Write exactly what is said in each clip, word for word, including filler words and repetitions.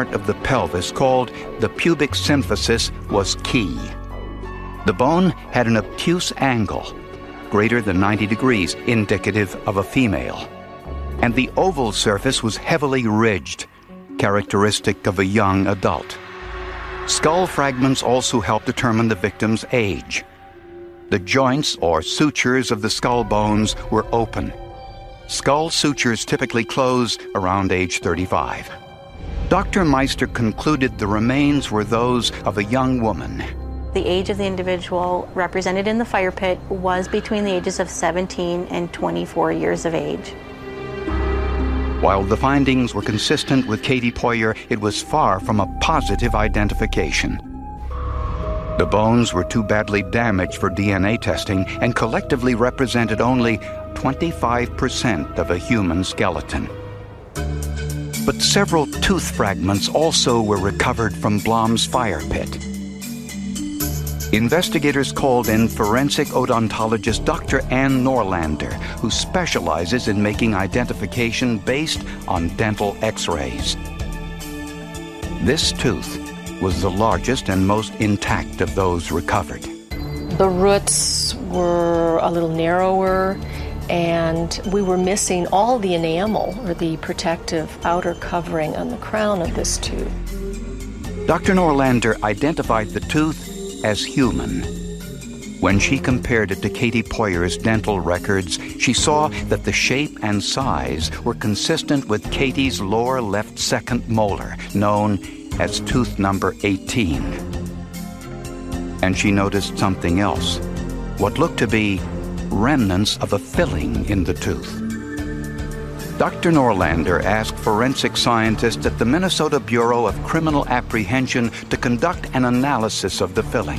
part of the pelvis called the pubic symphysis was key. The bone had an obtuse angle, greater than ninety degrees, indicative of a female. And the oval surface was heavily ridged, characteristic of a young adult. Skull fragments also help determine the victim's age. The joints or sutures of the skull bones were open. Skull sutures typically close around age thirty-five. Doctor Meister concluded the remains were those of a young woman. The age of the individual represented in the fire pit was between the ages of seventeen and twenty-four years of age. While the findings were consistent with Katie Poyer, it was far from a positive identification. The bones were too badly damaged for D N A testing and collectively represented only twenty-five percent of a human skeleton. But several tooth fragments also were recovered from Blom's fire pit. Investigators called in forensic odontologist Doctor Ann Norlander, who specializes in making identification based on dental x-rays. This tooth was the largest and most intact of those recovered. The roots were a little narrower, and we were missing all the enamel, or the protective outer covering on the crown of this tooth. Doctor Norlander identified the tooth as human. When she compared it to Katie Poyer's dental records, she saw that the shape and size were consistent with Katie's lower left second molar, known as tooth number eighteen. And she noticed something else, what looked to be remnants of a filling in the tooth. Doctor Norlander asked forensic scientists at the Minnesota Bureau of Criminal Apprehension to conduct an analysis of the filling.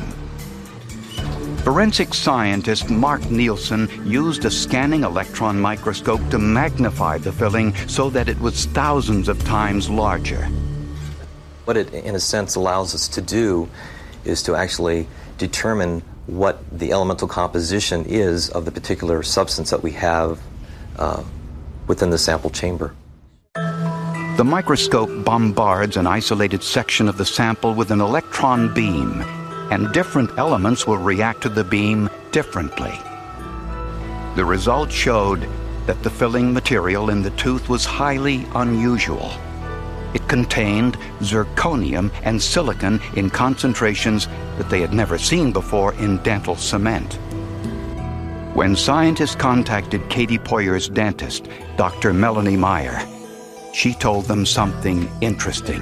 Forensic scientist Mark Nielsen used a scanning electron microscope to magnify the filling so that it was thousands of times larger. What it, in a sense, allows us to do is to actually determine what the elemental composition is of the particular substance that we have uh, within the sample chamber. The microscope bombards an isolated section of the sample with an electron beam, and different elements will react to the beam differently. The result showed that the filling material in the tooth was highly unusual. It contained zirconium and silicon in concentrations that they had never seen before in dental cement. When scientists contacted Katie Poyer's dentist, Doctor Melanie Meyer, she told them something interesting.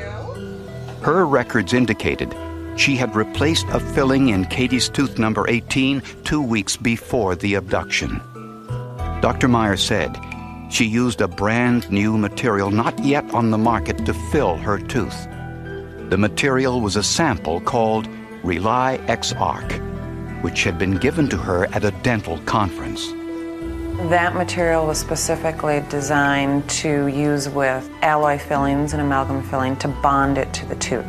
Her records indicated she had replaced a filling in Katie's tooth number eighteen two weeks before the abduction. Doctor Meyer said she used a brand new material not yet on the market to fill her tooth. The material was a sample called Rely X-Arc, which had been given to her at a dental conference. That material was specifically designed to use with alloy fillings and amalgam filling to bond it to the tooth.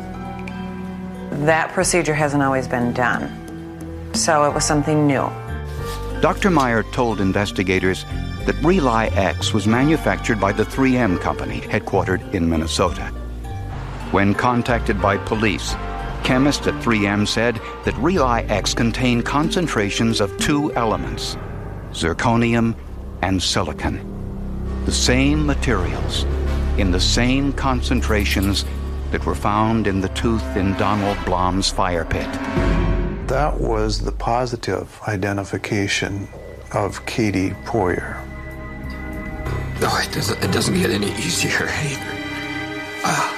That procedure hasn't always been done, so it was something new. Doctor Meyer told investigators that Rely X was manufactured by the three M Company, headquartered in Minnesota. When contacted by police, chemists at three M said that Rely X contained concentrations of two elements, zirconium and silicon. The same materials, in the same concentrations that were found in the tooth in Donald Blom's fire pit. That was the positive identification of Katie Poyer. No, it doesn't, it doesn't get any easier. Ah.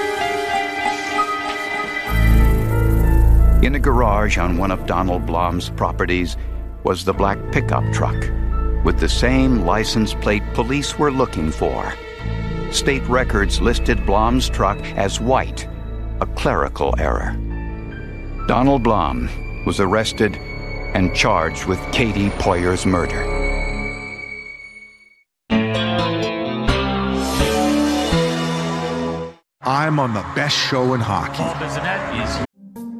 In a garage on one of Donald Blom's properties was the black pickup truck with the same license plate police were looking for. State records listed Blom's truck as white, a clerical error. Donald Blom was arrested and charged with Katie Poyer's murder. I'm on the best show in hockey. Paul Bissonnette is